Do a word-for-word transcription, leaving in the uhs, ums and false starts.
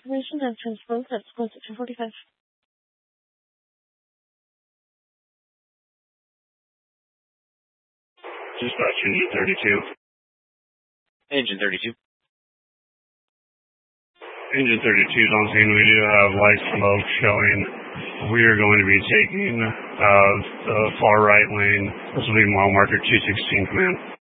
information and transport at close at two forty-five. Dispatch Engine thirty-two. Engine thirty-two. Engine thirty-two is on scene. We do have light smoke showing. We are going to be taking uh, the far right lane. This will be mile marker two sixteen, command.